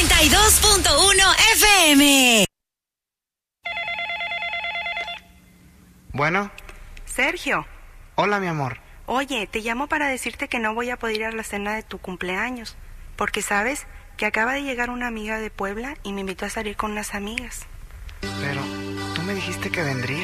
92.1 FM. Bueno. Sergio. Hola, mi amor. Oye, te llamo para decirte que no voy a poder ir a la cena de tu cumpleaños, porque sabes que acaba de llegar una amiga de Puebla y me invitó a salir con unas amigas. Pero tú me dijiste que vendría.